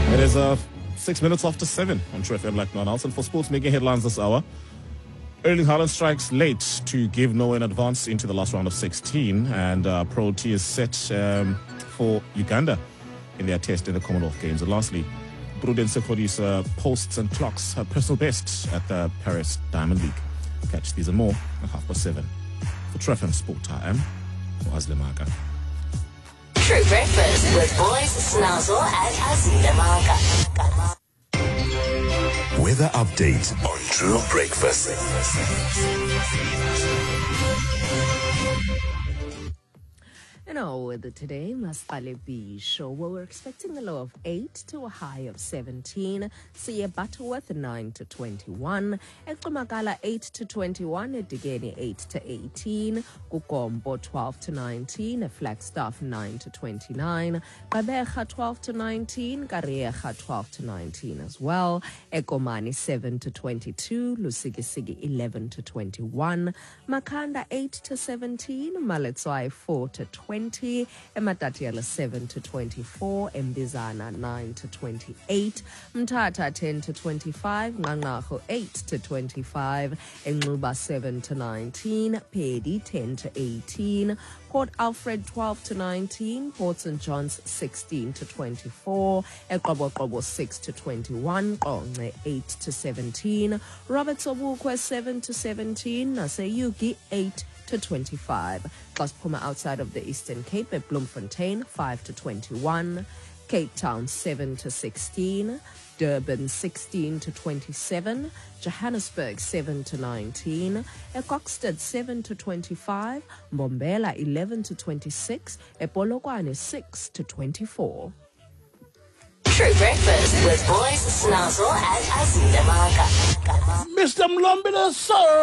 It is 6 minutes after 7 on True FM like no one else. And for sports making headlines this hour, Erling Haaland strikes late to give Norway an advance into the last round of 16. And Pro T is set for Uganda in their test in the Commonwealth Games. And lastly, Prudence Sekhodisa posts and clocks her personal best at the Paris Diamond League. Catch these and more at 7:30. For True FM Sport, I am Azile Maka. True Breakfast with Boys Snazzle and Azile Maka. Weather update on True Breakfast. In our weather today, Masale Bisho, where we're expecting a low of 8 to a high of 17. Siya Butterworth, 9 to 21. Ekumagala, 8 to 21. Edigeni, 8 to 18. Kukombo, 12 to 19. Flagstaff, 9 to 29. Kabeja, 12 to 19. Karieja, 12 to 19 as well. Ekomani, 7 to 22. Lusigisigi, 11 to 21. Makanda, 8 to 17. Maletswai, 4 to 20. Ematatiela 7 to 24, Mbizana 9 to 28, Mtata 10 to 25, Ngangaho 8 to 25, Enguba 7 to 19, Pedi 10 to 18, Port Alfred 12 to 19, Port St. John's 16 to 24, Ekobo 6 to 21, Konge 8 to 17, Robert Sobukwe 7 to 17, Naseyuki 8 to 25. Plus Puma outside of the Eastern Cape at Bloemfontein 5 to 21. Cape Town 7 to 16. Durban 16 to 27. Johannesburg 7 to 19. Ecoxted 7 to 25. Mbombela 11 to 26. Polokwane 6 to 24. True Breakfast with Boys Snazzle and Azile Maka. Mr. Mlombile,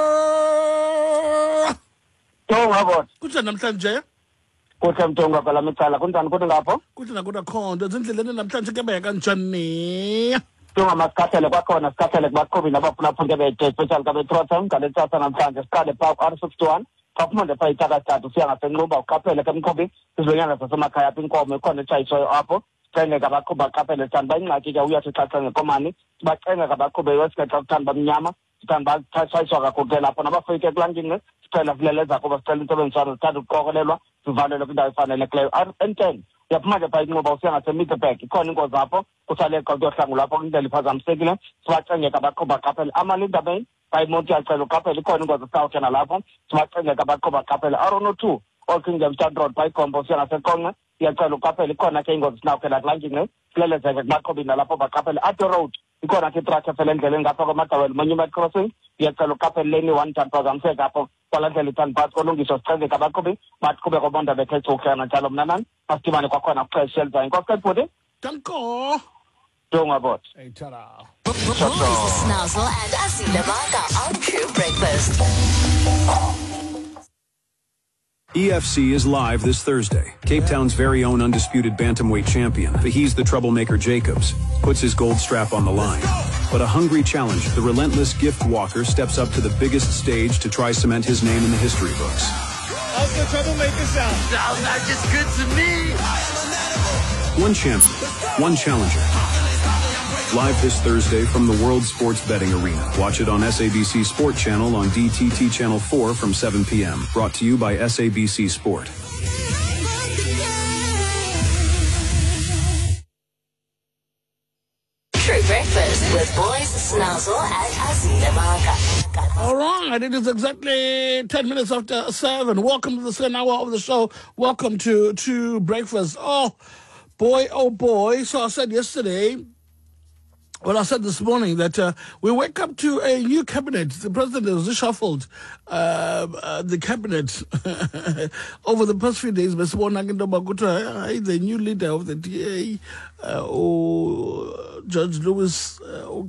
sir! Ngabona Kuthi namhlanje kuthi mntonga phela mitsala kunjani kuthi ngapho kuthi nakuda khonto ezindleleni namhlanje ke beka kanjani Tunga masikhathele kwakhona sikhathele kubaqhubi nabafuna phunke bethe special ka betrotha ngale tsatsa namhlanje siqale park R61 kaphumende pha itakatatu siya ngasenquba uqaphele ke mqhubi izonyana zasemakhaya apha inkomo ikhona etshayisayo apho sicenge kabaqhubi baqaphele thanda bayingxaki ke uyathi xaxa ngekomani sibacenge kabaqhubi wesikhathi kuthanda bamnyama sithanda batshayiswa kakhulu lapho nabafike kulangini sicela kuleleza kuba sicela intsebenziswano sithanda ukuqokelelwa sivalelwe kwindawo efanelekileyo R10 yaphuma ke pha inquba usiya ngaseMiddelburg ikhona ingozi apho kusaleqa kuyohlangula lapho indlela iphazamisekile sibacengeka abaqhubi baqaphele amalinda main bayimoto yacela uqaphele ikhona ingozi esawuthena lapho sibacengeka abaqhubi baqaphele R102 All Kingdom Town Road bayigombo usiya ngasekonqe iyacela uqaphele ikhona ke ingozi sinawukhela kulangini silelezeke kubaqhubi nalapho baqaphele Ado Road ikhona ke truck efele endleleni ngapha kwamadawela Monument Crossing iyacela uqaphele lane 1 tan phazamiseka apho kwalandlela ithani kolungiswa sicengeka abaqhubi baqhube kobonda bethethe ukhona njalo mnanani asidibane kwakhona kuxesha elizayo inkosi kayibhuti Danko Ngabona Hey tada Boys Snazzle and Azile Maka on True Breakfast. EFC is live this Thursday. Cape Town's very own undisputed bantamweight champion, Faheez the Troublemaker Jacobs, puts his gold strap on the line. But a hungry challenger, the relentless gift walker, steps up to the biggest stage to try cement his name in the history books. How's the Troublemaker sound? Sounds like it's good to me. One champion, one challenger. Live this Thursday from the World Sports Betting Arena. Watch it on SABC Sport Channel on DTT Channel 4 from 7 p.m. Brought to you by SABC Sport. True Breakfast with Boys Snazzle and Azile Maka. All right, it is exactly 10 minutes after 7. Welcome to the second hour of the show. Welcome to Breakfast. Oh boy. So I said yesterday, well, I said this morning that we wake up to a new cabinet. The president has reshuffled the cabinet over the past few days. The new leader of the DA, Judge Lewis, or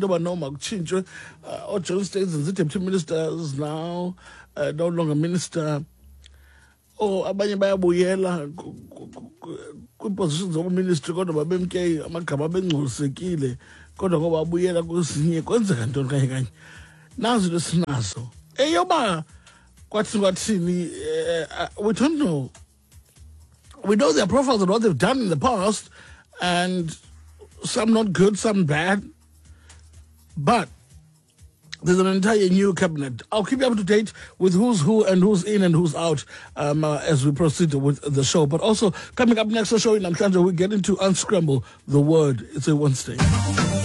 John States as the deputy ministers now, no longer minister. Abanye bayabuyela kwipositions of ministry kodwa babemke amagama bengculisekile kodwa ngoba babuyela kwezinye kwenzeka ntoni kanye nazo lesinazo eyoba kwathini we don't know. We know their profiles and what they've done in the past, and some not good, some bad. But there's an entire new cabinet. I'll keep you up to date with who's who and who's in and who's out as we proceed with the show. But also, coming up next, the show in Namhlanje, we get into Unscramble the Word. It's a Wednesday.